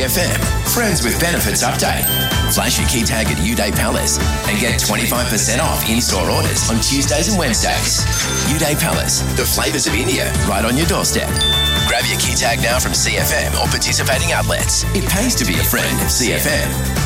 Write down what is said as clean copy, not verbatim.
CFM. Friends with Benefits update. Flash your key tag at Uday Palace and get 25% off in-store orders on Tuesdays and Wednesdays. Uday Palace, the flavours of India, right on your doorstep. Grab your key tag now from CFM or participating outlets. It pays to be a friend of CFM.